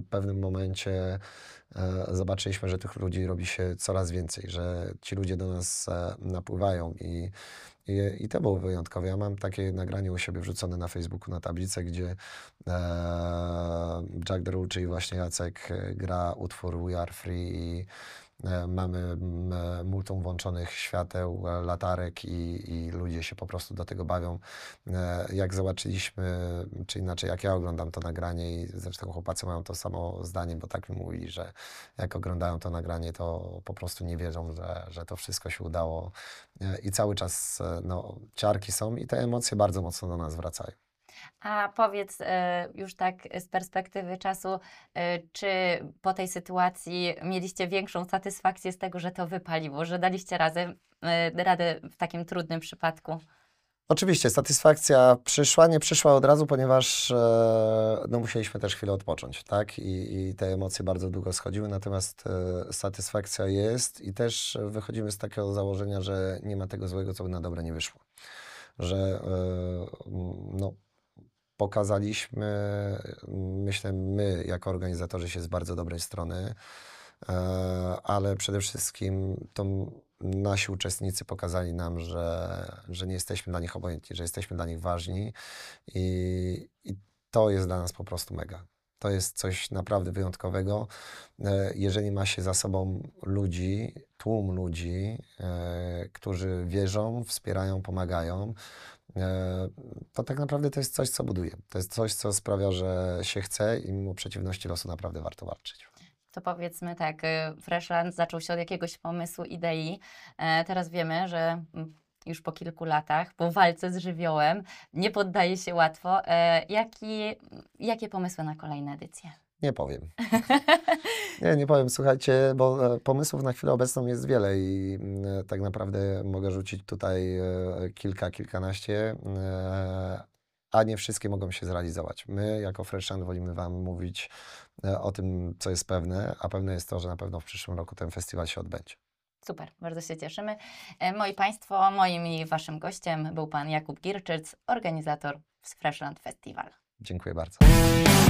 pewnym momencie zobaczyliśmy, że tych ludzi robi się coraz więcej, że ci ludzie do nas napływają i to było wyjątkowe. Ja mam takie nagranie u siebie wrzucone na Facebooku, na tablicę, gdzie Jack Derulo, czyli właśnie Jacek, gra utwór We Are Free i mamy multum włączonych świateł, latarek i ludzie się po prostu do tego bawią. Jak zobaczyliśmy, czy inaczej jak ja oglądam to nagranie i zresztą chłopacy mają to samo zdanie, bo tak mi mówili, że jak oglądają to nagranie, to po prostu nie wierzą, że to wszystko się udało i cały czas no, ciarki są i te emocje bardzo mocno do nas wracają. A powiedz już tak z perspektywy czasu, czy po tej sytuacji mieliście większą satysfakcję z tego, że to wypaliło, że daliście radę w takim trudnym przypadku? Oczywiście, satysfakcja przyszła, nie przyszła od razu, ponieważ no, musieliśmy też chwilę odpocząć, tak? I te emocje bardzo długo schodziły, natomiast satysfakcja jest i też wychodzimy z takiego założenia, że nie ma tego złego, co by na dobre nie wyszło. Że no, pokazaliśmy, myślę, my jako organizatorzy się z bardzo dobrej strony, ale przede wszystkim nasi uczestnicy pokazali nam, że nie jesteśmy dla nich obojętni, że jesteśmy dla nich ważni i to jest dla nas po prostu mega. To jest coś naprawdę wyjątkowego. Jeżeli ma się za sobą ludzi, tłum ludzi, którzy wierzą, wspierają, pomagają, to tak naprawdę to jest coś, co buduje. To jest coś, co sprawia, że się chce i mimo przeciwności losu naprawdę warto walczyć. To powiedzmy tak, Freshland zaczął się od jakiegoś pomysłu, idei. Teraz wiemy, że już po kilku latach, po walce z żywiołem, nie poddaje się łatwo. Jakie pomysły na kolejne edycje? Nie powiem. Nie powiem, słuchajcie, bo pomysłów na chwilę obecną jest wiele i tak naprawdę mogę rzucić tutaj kilkanaście, a nie wszystkie mogą się zrealizować. My jako Freshland wolimy Wam mówić o tym, co jest pewne, a pewne jest to, że na pewno w przyszłym roku ten festiwal się odbędzie. Super, bardzo się cieszymy. Moi Państwo, moim i Waszym gościem był Pan Jakub Gierczyc, organizator z Freshland Festival. Dziękuję bardzo.